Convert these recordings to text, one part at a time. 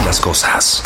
las cosas.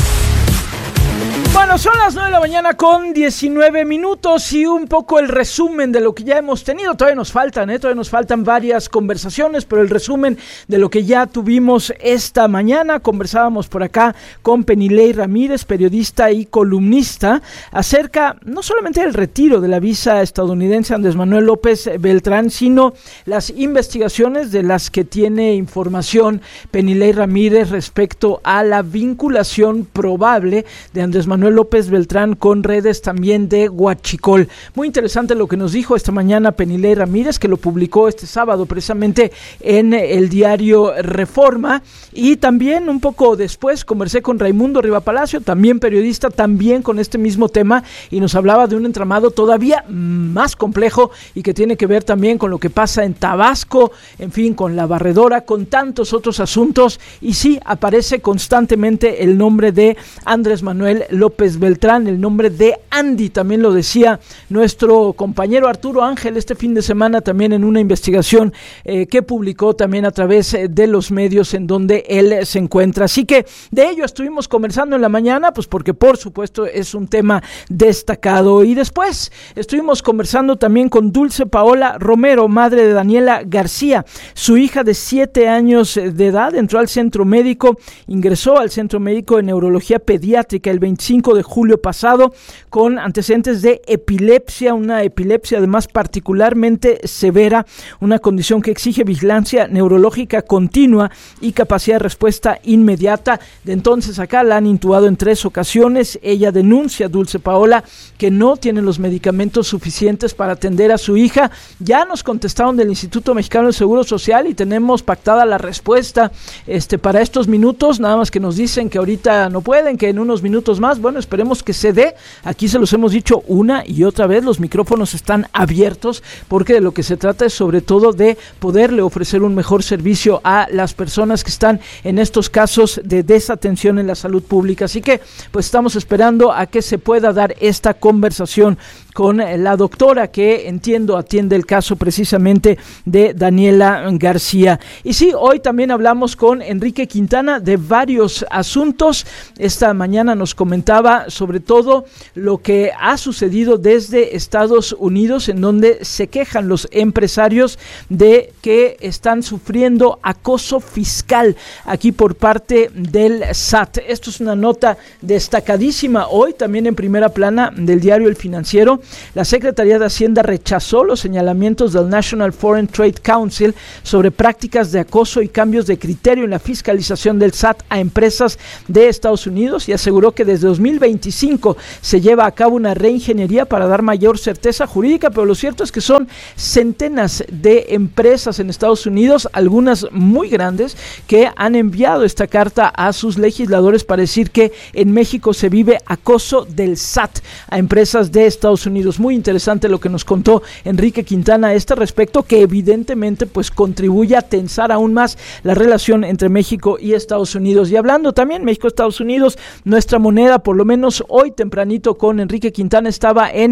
Bueno, son las 9 de la mañana con 19 minutos y un poco el resumen de lo que ya hemos tenido. Todavía nos faltan varias conversaciones, pero el resumen de lo que ya tuvimos esta mañana. Conversábamos por acá con Penilei Ramírez, periodista y columnista, acerca no solamente del retiro de la visa estadounidense Andrés Manuel López Beltrán, sino las investigaciones de las que tiene información Penilei Ramírez respecto a la vinculación probable de Andrés Manuel López Beltrán con redes también de huachicol. Muy interesante lo que nos dijo esta mañana Penilei Ramírez, que lo publicó este sábado precisamente en el diario Reforma, y también un poco después conversé con Raimundo Riva Palacio, también periodista, también con este mismo tema, y nos hablaba de un entramado todavía más complejo y que tiene que ver también con lo que pasa en Tabasco, en fin, con la barredora, con tantos otros asuntos, y sí, aparece constantemente el nombre de Andrés Manuel López Beltrán, el nombre de Andy, también lo decía nuestro compañero Arturo Ángel este fin de semana también en una investigación que publicó también a través de los medios en donde él se encuentra. Así que de ello estuvimos conversando en la mañana, pues porque por supuesto es un tema destacado. Y después estuvimos conversando también con Dulce Paola Romero, madre de Daniela García. Su hija de 7 años de edad entró al centro médico, ingresó al centro médico de neurología pediátrica el 25 de julio pasado con antecedentes de epilepsia, una epilepsia además particularmente severa, una condición que exige vigilancia neurológica continua y capacidad de respuesta inmediata. De entonces acá la han intubado en 3 ocasiones. Ella denuncia, Dulce Paola, que no tienen los medicamentos suficientes para atender a su hija. Ya nos contestaron del Instituto Mexicano del Seguro Social y tenemos pactada la respuesta para estos minutos, nada más que nos dicen que ahorita no pueden, que en unos minutos más. Bueno, esperemos que se dé. Aquí se los hemos dicho una y otra vez, los micrófonos están abiertos porque de lo que se trata es sobre todo de poderle ofrecer un mejor servicio a las personas que están en estos casos de desatención en la salud pública. Así que pues estamos esperando a que se pueda dar esta conversación con la doctora que entiendo atiende el caso precisamente de Daniela García. Y sí, hoy también hablamos con Enrique Quintana de varios asuntos. Esta mañana nos comentaba sobre todo lo que ha sucedido desde Estados Unidos, en donde se quejan los empresarios de que están sufriendo acoso fiscal aquí por parte del SAT. Esto es una nota destacadísima hoy también en primera plana del diario El Financiero. La Secretaría de Hacienda rechazó los señalamientos del National Foreign Trade Council sobre prácticas de acoso y cambios de criterio en la fiscalización del SAT a empresas de Estados Unidos y aseguró que desde 2025 se lleva a cabo una reingeniería para dar mayor certeza jurídica, pero lo cierto es que son centenas de empresas en Estados Unidos, algunas muy grandes, que han enviado esta carta a sus legisladores para decir que en México se vive acoso del SAT a empresas de Estados Unidos. Muy interesante lo que nos contó Enrique Quintana a este respecto, que evidentemente pues contribuye a tensar aún más la relación entre México y Estados Unidos. Y hablando también México-Estados Unidos, nuestra moneda, por lo menos hoy tempranito con Enrique Quintana, estaba en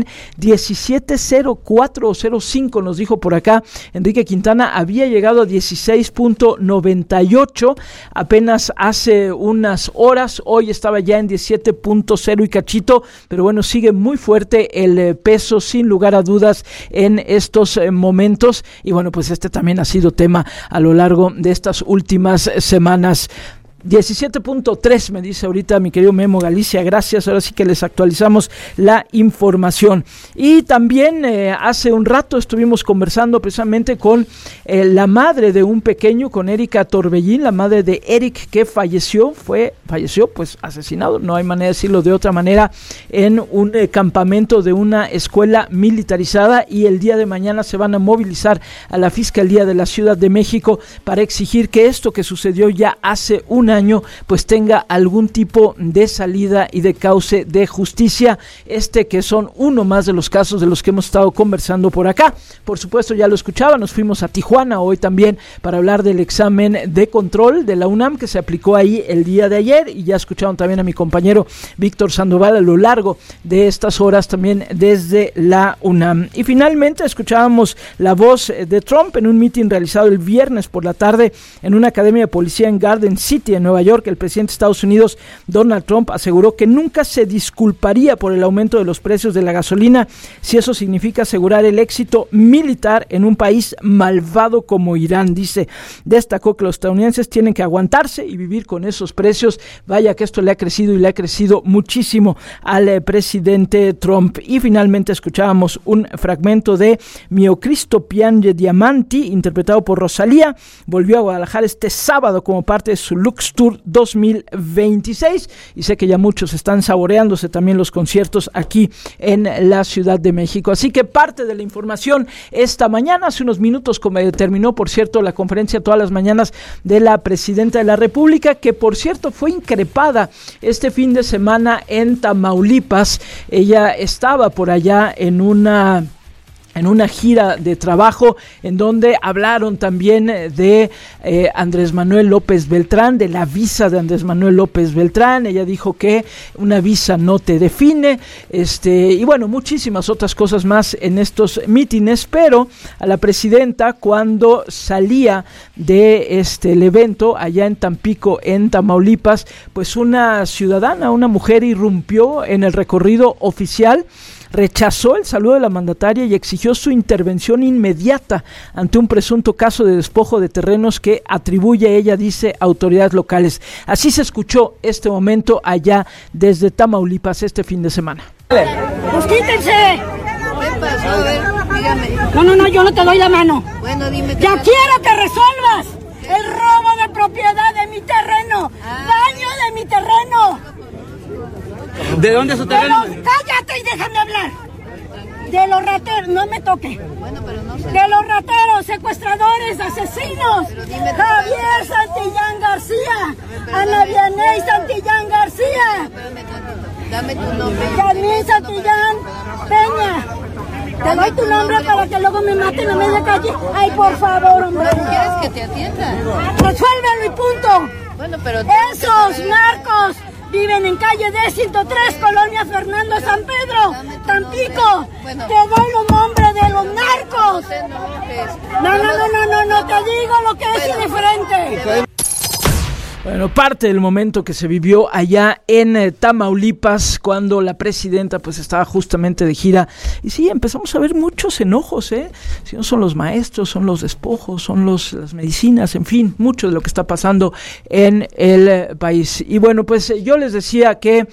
17.0405, nos dijo por acá Enrique Quintana. Había llegado a 16.98 apenas hace unas horas, hoy estaba ya en 17.0 y cachito, pero bueno, sigue muy fuerte el peso sin lugar a dudas en estos momentos. Y bueno, pues este también ha sido tema a lo largo de estas últimas semanas. 17.3 me dice ahorita mi querido Memo Galicia, gracias, ahora sí que les actualizamos la información. Y también hace un rato estuvimos conversando precisamente con la madre de un pequeño, con Erika Torbellín, la madre de Eric, que falleció pues asesinado, no hay manera de decirlo de otra manera, en un campamento de una escuela militarizada, y el día de mañana se van a movilizar a la Fiscalía de la Ciudad de México para exigir que esto que sucedió ya hace un año pues tenga algún tipo de salida y de cauce de justicia, que son uno más de los casos de los que hemos estado conversando por acá. Por supuesto, ya lo escuchaba, nos fuimos a Tijuana hoy también para hablar del examen de control de la UNAM que se aplicó ahí el día de ayer, y ya escucharon también a mi compañero Víctor Sandoval a lo largo de estas horas también desde la UNAM. Y finalmente escuchábamos la voz de Trump en un mitin realizado el viernes por la tarde en una academia de policía en Garden City, en Nueva York, el presidente de Estados Unidos, Donald Trump, aseguró que nunca se disculparía por el aumento de los precios de la gasolina si eso significa asegurar el éxito militar en un país malvado como Irán. Dice, destacó que los estadounidenses tienen que aguantarse y vivir con esos precios. Vaya que esto le ha crecido y le ha crecido muchísimo al presidente Trump. Y finalmente escuchábamos un fragmento de Mio Cristo Piange Diamanti, interpretado por Rosalía. Volvió a Guadalajara este sábado como parte de su Lux Tour 2026 y sé que ya muchos están saboreándose también los conciertos aquí en la Ciudad de México. Así que parte de la información esta mañana, hace unos minutos terminó, por cierto, la conferencia todas las mañanas de la Presidenta de la República, que por cierto fue increpada este fin de semana en Tamaulipas. Ella estaba por allá en una gira de trabajo en donde hablaron también de Andrés Manuel López Beltrán, de la visa de Andrés Manuel López Beltrán. Ella dijo que una visa no te define, y bueno, muchísimas otras cosas más en estos mítines, pero a la presidenta, cuando salía de el evento allá en Tampico, en Tamaulipas, pues una ciudadana, una mujer, irrumpió en el recorrido oficial, rechazó el saludo de la mandataria y exigió su intervención inmediata ante un presunto caso de despojo de terrenos que atribuye, ella dice, a autoridades locales. Así se escuchó este momento allá desde Tamaulipas este fin de semana. ¡Pues quítense! ¿Qué pasó? A ver, dígame. No, yo no te doy la mano. Bueno, dime. ¡Ya quiero que resuelvas el robo de propiedad de mi terreno! ¡Daño de mi terreno! ¿De dónde es su terreno? ¡Cállate y déjame hablar! De los rateros, no me toque. Bueno, pero no sé. De los rateros, secuestradores, asesinos. Javier Santillán García, Ana Vianey Santillán García. Espérame tantito. Dame tu nombre. Yasmín Santillán Peña. Te doy tu nombre para que luego me maten a media calle. Ay, por favor, hombre. ¿Quieres que te atienda? Resuélvelo y punto. Bueno, pero... Esos narcos viven en calle D103, Colonia Fernando San Pedro, Tampico. Bueno. Te doy los nombres de los narcos. No, te digo lo que es indiferente. Bueno, parte del momento que se vivió allá en Tamaulipas, cuando la presidenta pues estaba justamente de gira, y sí, empezamos a ver muchos enojos, si no son los maestros, son los despojos, son las medicinas, en fin, mucho de lo que está pasando en el país. Y bueno, pues yo les decía que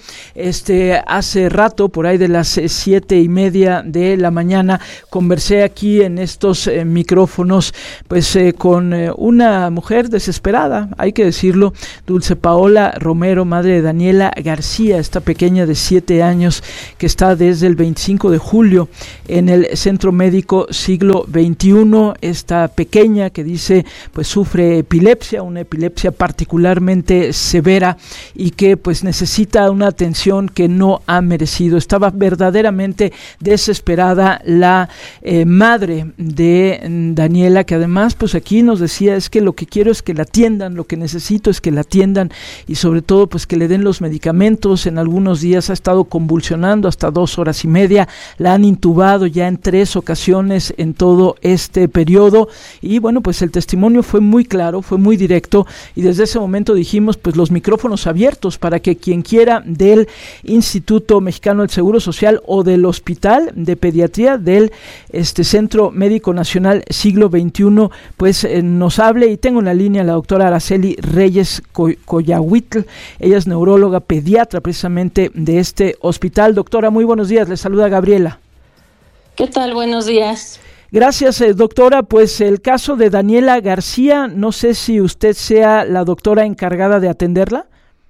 hace rato, por ahí de las 7:30 de la mañana, conversé aquí en estos micrófonos, pues con una mujer desesperada, hay que decirlo, Dulce Paola Romero, madre de Daniela García, esta pequeña de 7 años que está desde el 25 de julio en el Centro Médico Siglo XXI. Esta pequeña que dice pues sufre epilepsia, una epilepsia particularmente severa y que pues necesita una atención que no ha merecido. Estaba verdaderamente desesperada la madre de Daniela, que además pues aquí nos decía, es que lo que quiero es que la atiendan, lo que necesito es que la atiendan y sobre todo pues que le den los medicamentos. En algunos días ha estado convulsionando hasta 2 horas y media, la han intubado ya en 3 ocasiones en todo este periodo y bueno, pues el testimonio fue muy claro, fue muy directo y desde ese momento dijimos pues los micrófonos abiertos para que quien quiera del Instituto Mexicano del Seguro Social o del Hospital de Pediatría del Centro Médico Nacional Siglo XXI pues nos hable. Y tengo en la línea a la doctora Araceli Reyes Coyahuitl, ella es neuróloga pediatra precisamente de este hospital. Doctora, muy buenos días, le saluda Gabriela. ¿Qué tal? Buenos días. Gracias, doctora. Pues el caso de Daniela García, no sé si usted sea la doctora encargada de atenderla.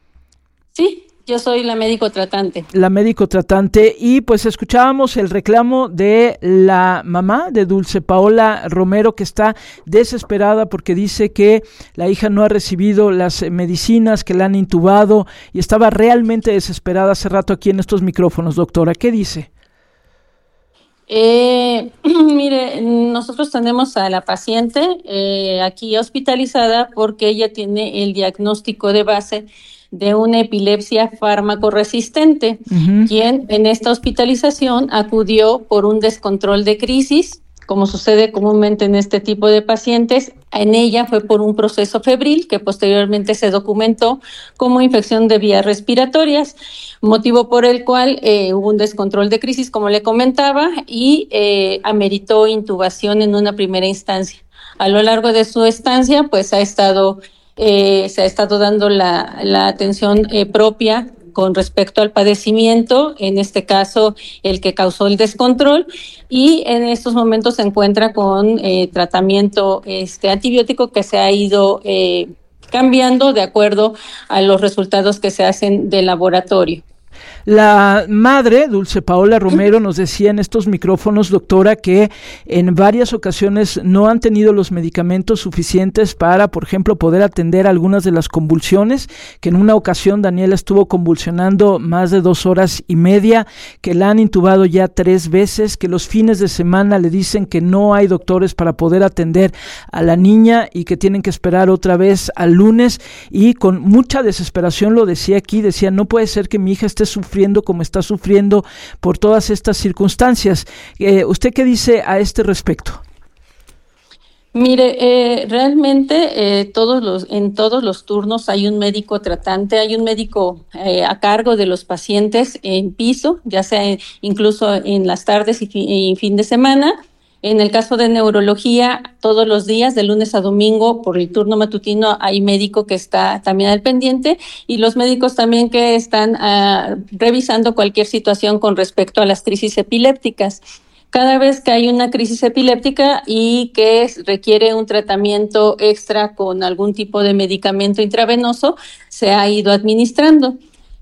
Sí, yo soy la médico tratante. La médico tratante, y pues escuchábamos el reclamo de la mamá de Dulce Paola Romero, que está desesperada porque dice que la hija no ha recibido las medicinas, que la han intubado, y estaba realmente desesperada hace rato aquí en estos micrófonos. Doctora, ¿qué dice? Mire, nosotros tenemos a la paciente aquí hospitalizada porque ella tiene el diagnóstico de base de una epilepsia fármaco resistente, quien en esta hospitalización acudió por un descontrol de crisis como sucede comúnmente en este tipo de pacientes. En ella fue por un proceso febril que posteriormente se documentó como infección de vías respiratorias, motivo por el cual hubo un descontrol de crisis, como le comentaba, y ameritó intubación en una primera instancia. A lo largo de su estancia, pues se ha estado dando la atención propia con respecto al padecimiento, en este caso el que causó el descontrol, y en estos momentos se encuentra con tratamiento antibiótico que se ha ido cambiando de acuerdo a los resultados que se hacen del laboratorio. La madre, Dulce Paola Romero, nos decía en estos micrófonos, doctora, que en varias ocasiones no han tenido los medicamentos suficientes para, por ejemplo, poder atender algunas de las convulsiones, que en una ocasión Daniela estuvo convulsionando más de 2 horas y media, que la han intubado ya 3 veces, que los fines de semana le dicen que no hay doctores para poder atender a la niña y que tienen que esperar otra vez al lunes, y con mucha desesperación lo decía aquí, decía, no puede ser que mi hija esté sufriendo como está sufriendo por todas estas circunstancias. ¿Usted qué dice a este respecto? Mire, realmente en todos los turnos hay un médico tratante, hay un médico a cargo de los pacientes en piso, ya sea incluso en las tardes y fin de semana. En el caso de neurología, todos los días, de lunes a domingo, por el turno matutino, hay médico que está también al pendiente, y los médicos también que están revisando cualquier situación con respecto a las crisis epilépticas. Cada vez que hay una crisis epiléptica y que requiere un tratamiento extra con algún tipo de medicamento intravenoso, se ha ido administrando.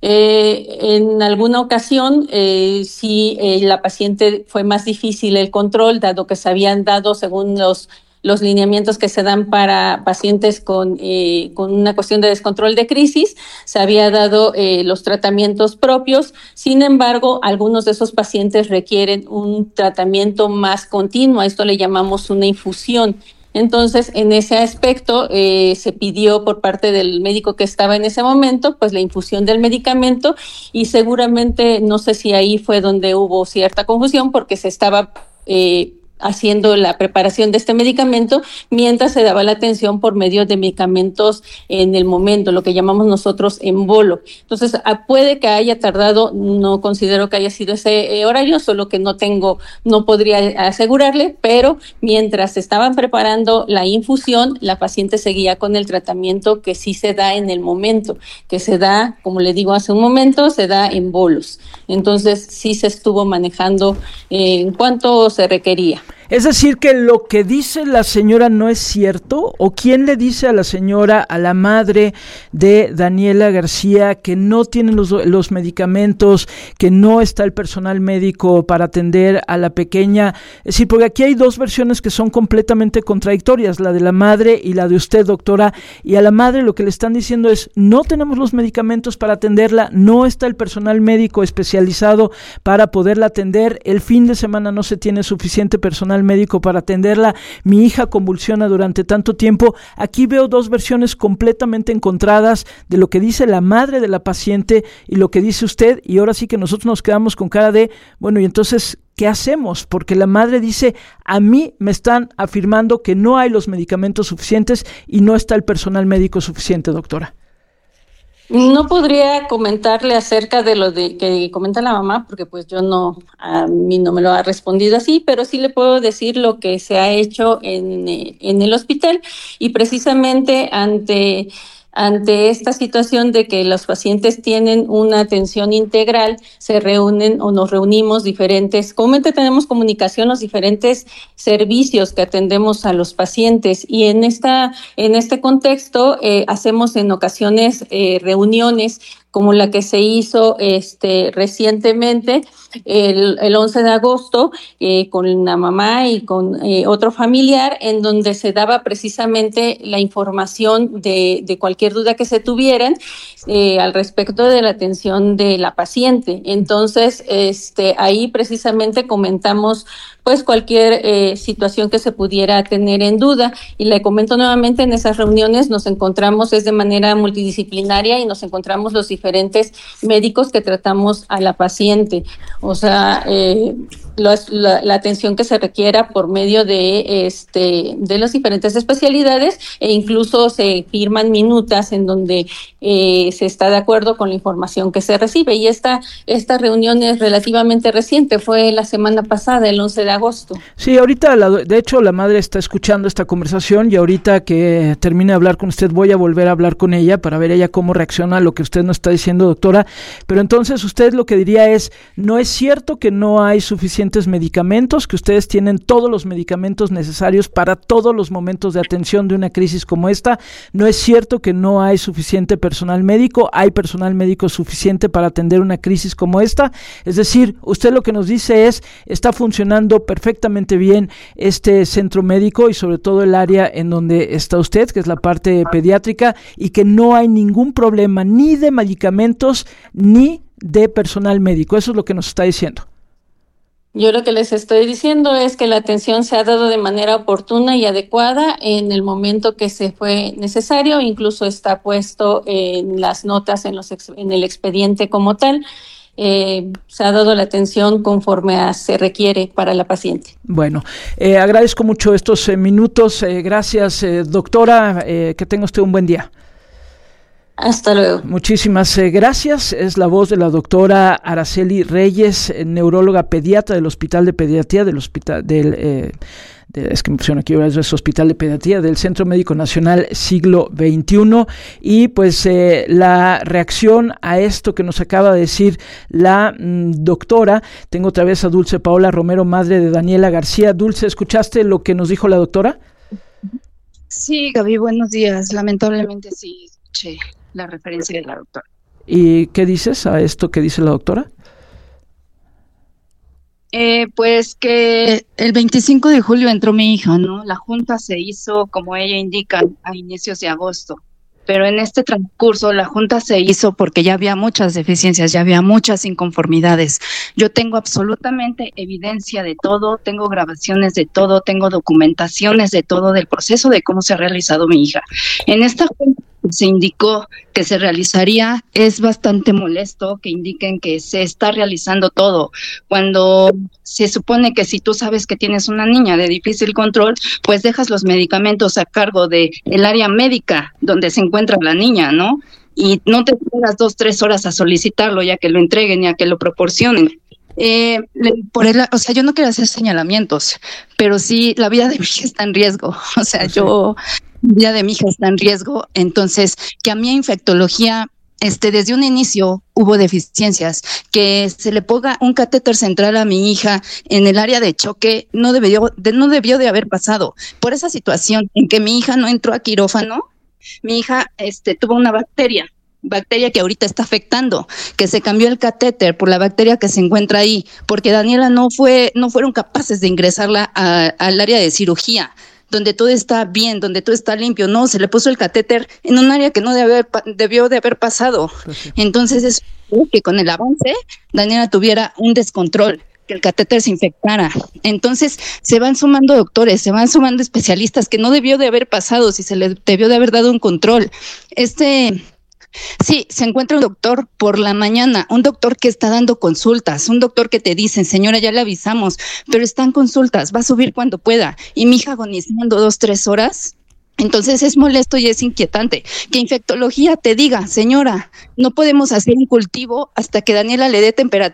En alguna ocasión, sí, la paciente fue más difícil el control, dado que se habían dado, según los lineamientos que se dan para pacientes con una cuestión de descontrol de crisis, se había dado los tratamientos propios. Sin embargo, algunos de esos pacientes requieren un tratamiento más continuo, a esto le llamamos una infusión. Entonces, en ese aspecto, se pidió por parte del médico que estaba en ese momento, pues la infusión del medicamento, y seguramente, no sé si ahí fue donde hubo cierta confusión, porque se estaba haciendo la preparación de este medicamento mientras se daba la atención por medio de medicamentos en el momento, lo que llamamos nosotros embolo. Entonces, puede que haya tardado, no considero que haya sido ese horario, solo que no podría asegurarle, pero mientras estaban preparando la infusión, la paciente seguía con el tratamiento que sí se da en el momento, que se da, como le digo hace un momento, se da en bolos. Entonces, sí se estuvo manejando en cuanto se requería. Es decir, que lo que dice la señora no es cierto, ¿o quién le dice a la señora, a la madre de Daniela García, que no tienen los medicamentos, que no está el personal médico para atender a la pequeña? Es decir, porque aquí hay 2 versiones que son completamente contradictorias, la de la madre y la de usted, doctora, y a la madre lo que le están diciendo es, no tenemos los medicamentos para atenderla, no está el personal médico especializado para poderla atender, el fin de semana no se tiene suficiente personal médico para atenderla, mi hija convulsiona durante tanto tiempo. Aquí veo 2 versiones completamente encontradas de lo que dice la madre de la paciente y lo que dice usted, y ahora sí que nosotros nos quedamos con cara de, bueno, y entonces, ¿qué hacemos? Porque la madre dice, a mí me están afirmando que no hay los medicamentos suficientes y no está el personal médico suficiente, doctora. No podría comentarle acerca de lo que comenta la mamá, porque pues a mí no me lo ha respondido así, pero sí le puedo decir lo que se ha hecho en el hospital, y precisamente ante esta situación de que los pacientes tienen una atención integral, se reúnen o nos reunimos comúnmente tenemos comunicación los diferentes servicios que atendemos a los pacientes, y en este contexto hacemos en ocasiones reuniones como la que se hizo recientemente, el 11 de agosto, con la mamá y con otro familiar, en donde se daba precisamente la información de cualquier duda que se tuvieran al respecto de la atención de la paciente. Entonces, ahí precisamente comentamos pues cualquier situación que se pudiera tener en duda. Y le comento nuevamente, en esas reuniones nos encontramos, es de manera multidisciplinaria, y nos encontramos los diferentes médicos que tratamos a la paciente. O sea, la atención que se requiera por medio de las diferentes especialidades, e incluso se firman minutas en donde se está de acuerdo con la información que se recibe. Y esta reunión es relativamente reciente, fue la semana pasada, el 11 de agosto. Sí, ahorita, de hecho, la madre está escuchando esta conversación, y ahorita que termine de hablar con usted voy a volver a hablar con ella para ver ella cómo reacciona a lo que usted nos está diciendo, doctora. Pero entonces usted lo que diría es, no es cierto que no hay suficientes medicamentos, que ustedes tienen todos los medicamentos necesarios para todos los momentos de atención de una crisis como esta. No es cierto que no hay suficiente personal médico, hay personal médico suficiente para atender una crisis como esta. Es decir, usted lo que nos dice es, está funcionando perfectamente bien este centro médico y sobre todo el área en donde está usted, que es la parte pediátrica, y que no hay ningún problema ni de medicamentos ni de personal médico. Eso es lo que nos está diciendo. Yo lo que les estoy diciendo es que la atención se ha dado de manera oportuna y adecuada en el momento que se fue necesario, incluso está puesto en las notas en el expediente como tal. Se ha dado la atención conforme se requiere para la paciente. Bueno, agradezco mucho estos minutos. Gracias, doctora. Que tenga usted un buen día. Hasta luego. Muchísimas gracias. Es la voz de la doctora Araceli Reyes, neuróloga pediatra del Hospital de Pediatría es que me pusieron aquí, es Hospital de Pediatría del Centro Médico Nacional Siglo XXI. Y pues la reacción a esto que nos acaba de decir la doctora. Tengo otra vez a Dulce Paola Romero, madre de Daniela García. Dulce, ¿escuchaste lo que nos dijo la doctora? Sí, Gaby, buenos días. Lamentablemente sí escuché la referencia de la doctora. ¿Y qué dices a esto que dice la doctora? Pues que el 25 de julio entró mi hija, ¿no? La junta se hizo, como ella indica, a inicios de agosto. Pero en este transcurso la junta se hizo porque ya había muchas deficiencias, ya había muchas inconformidades. Yo tengo absolutamente evidencia de todo, tengo grabaciones de todo, tengo documentaciones de todo del proceso de cómo se ha realizado mi hija. En esta junta se indicó que se realizaría, es bastante molesto que indiquen que se está realizando todo, cuando se supone que si tú sabes que tienes una niña de difícil control, pues dejas los medicamentos a cargo de el área médica donde se encuentra la niña, ¿no? Y no te esperas 2-3 horas a solicitarlo, ya que lo entreguen, ya que lo proporcionen. O sea, yo no quiero hacer señalamientos, pero sí la vida de mi hija está en riesgo. O sea, la vida de mi hija está en riesgo. Entonces, que a mí infectología, desde un inicio hubo deficiencias, que se le ponga un catéter central a mi hija en el área de choque, no debió de haber pasado. Por esa situación en que mi hija no entró a quirófano, mi hija tuvo una bacteria que ahorita está afectando, que se cambió el catéter por la bacteria que se encuentra ahí, porque Daniela no fueron capaces de ingresarla al área de cirugía, donde todo está bien, donde todo está limpio. No, se le puso el catéter en un área que no debió de haber pasado. Entonces es que con el avance Daniela tuviera un descontrol, que el catéter se infectara. Entonces se van sumando doctores, se van sumando especialistas, que no debió de haber pasado, si se le debió de haber dado un control. Sí, se encuentra un doctor por la mañana, un doctor que está dando consultas, un doctor que te dicen, señora, ya le avisamos, pero están consultas, va a subir cuando pueda, y mi hija agonizando 2-3 horas. Entonces es molesto y es inquietante que infectología te diga, señora, no podemos hacer un cultivo hasta que Daniela le dé temperatura